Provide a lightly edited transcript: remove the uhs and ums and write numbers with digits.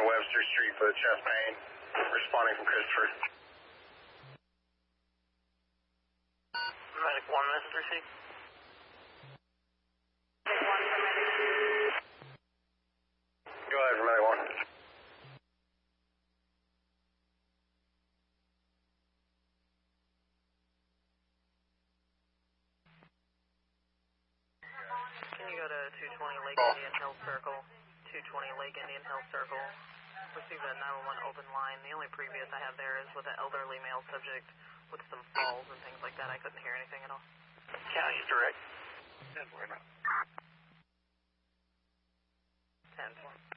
Webster Street for the chest pain. Responding from Christopher. Medic 1, Mr. C. Go ahead for Medic 1. Can you go to 220 Lake Indian Hill Circle? 220 Lake Indian Hill Circle. Received a 911 open line. The only previous I have there is with an elderly male subject with some falls and things like that. I couldn't hear anything at all. County's direct. 10-4. 10-4.